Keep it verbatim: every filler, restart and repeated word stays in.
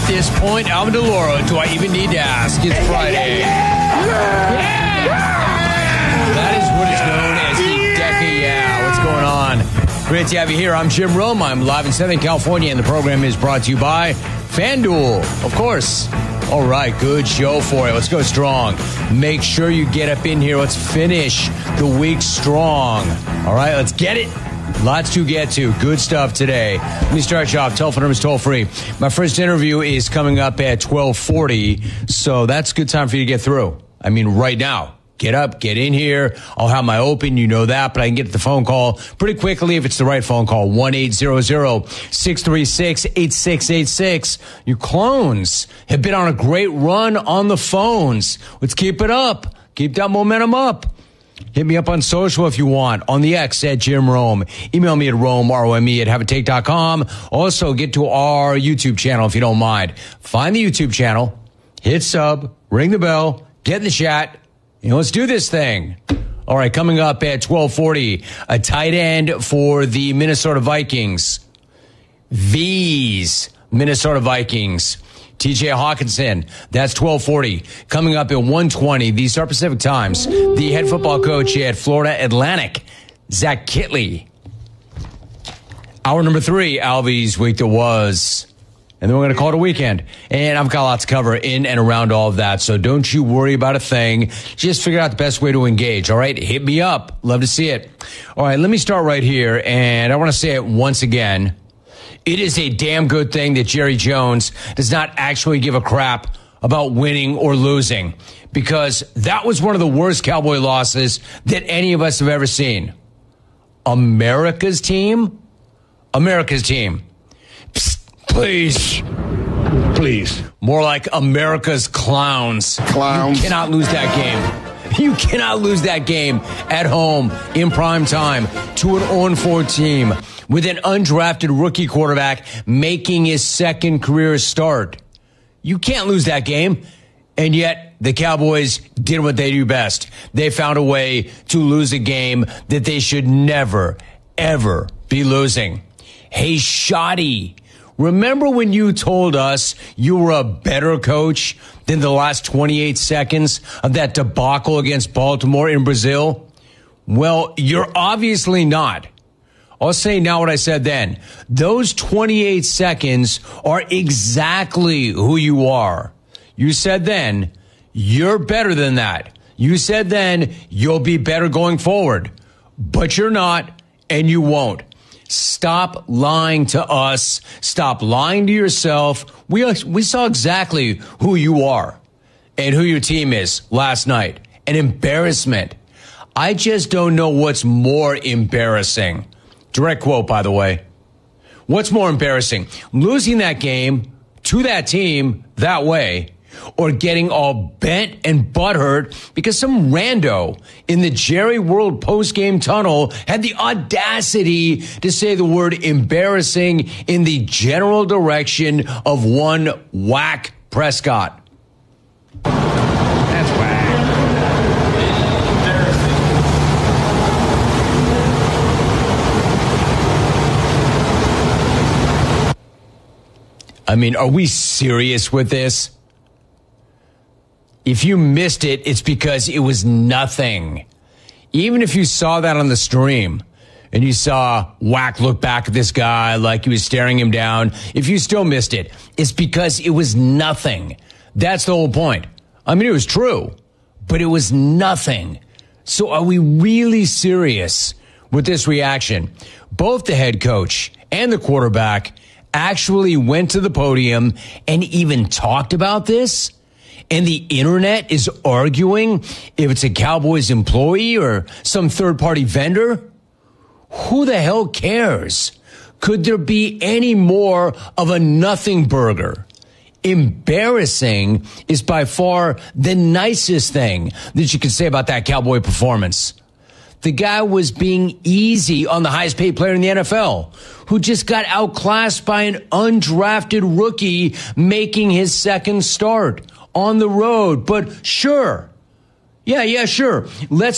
At this point, Alvin DeLauro, do I even need to ask? It's Friday. Yeah! Yeah! Yeah! That is what is known as the Deca Yeah. What's going on? Great to have you here. I'm Jim Rome. I'm live in Southern California, and the program is brought to you by FanDuel, of course. All right, good show for you. Let's go strong. Make sure you get up in here. Let's finish the week strong. All right, let's get it. Lots to get to. Good stuff today. Let me start you off. Telephone number is toll free. My first interview is coming up at twelve forty, so that's a good time for you to get through. I mean, right now. Get up, get in here. I'll have my open, you know that, but I can get the phone call pretty quickly if it's the right phone call. one eight hundred, six three six, eight six eight six. You clones have been on a great run on the phones. Let's keep it up. Keep that momentum up. Hit me up on social if you want. On the X at Jim Rome. Email me at Rome, R O M E, at have a take dot com. Also, get to our YouTube channel if you don't mind. Find the YouTube channel, hit sub, ring the bell, get in the chat. You know, let's do this thing. All right, coming up at twelve forty, a tight end for the Minnesota Vikings. V's Minnesota Vikings. T J Hawkinson, that's twelve forty. Coming up at one twenty, these are Pacific Times, the head football coach at Florida Atlantic, Zach Kittley. Hour number three, Alvy's week that was. And then we're going to call it a weekend. And I've got lots to cover in and around all of that. So don't you worry about a thing. Just figure out the best way to engage. All right? Hit me up. Love to see it. All right. Let me start right here. And I want to say it once again. It is a damn good thing that Jerry Jones does not actually give a crap about winning or losing. Because that was one of the worst Cowboy losses that any of us have ever seen. America's team? America's team. Psst. Please. Please. More like America's clowns. Clowns. You cannot lose that game. You cannot lose that game at home in prime time to an oh and four team with an undrafted rookie quarterback making his second career start. You can't lose that game. And yet the Cowboys did what they do best. They found a way to lose a game that they should never, ever be losing. Hey, Shoddy. Remember when you told us you were a better coach than the last twenty-eight seconds of that debacle against Baltimore in Brazil? Well, you're obviously not. I'll say now what I said then. Those twenty-eight seconds are exactly who you are. You said then, you're better than that. You said then, you'll be better going forward. But you're not, and you won't. Stop lying to us. Stop lying to yourself. We we saw exactly who you are and who your team is last night. An embarrassment. I just don't know what's more embarrassing. Direct quote, by the way. What's more embarrassing? Losing that game to that team that way, or getting all bent and butthurt because some rando in the Jerry World post-game tunnel had the audacity to say the word embarrassing in the general direction of one whack Prescott. That's whack. I mean, are we serious with this? If you missed it, it's because it was nothing. Even if you saw that on the stream and you saw Wack look back at this guy like he was staring him down, if you still missed it, it's because it was nothing. That's the whole point. I mean, it was true, but it was nothing. So are we really serious with this reaction? Both the head coach and the quarterback actually went to the podium and even talked about this. And the internet is arguing if it's a Cowboys employee or some third-party vendor. Who the hell cares? Could there be any more of a nothing burger? Embarrassing is by far the nicest thing that you can say about that Cowboy performance. The guy was being easy on the highest paid player in the N F L, who just got outclassed by an undrafted rookie making his second start on the road. But sure. Yeah, yeah, sure. Let's